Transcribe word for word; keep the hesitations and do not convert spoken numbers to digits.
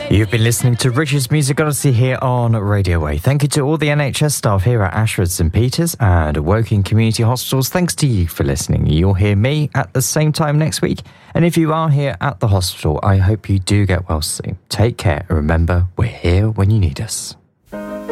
You've been listening to Richard's Music Odyssey here on Radio Way. Thank you to all the N H S staff here at Ashford St Peters and Woking Community Hospitals. Thanks to you for listening. You'll hear me at the same time next week. And if you are here at the hospital, I hope you do get well soon. Take care and remember, we're here when you need us.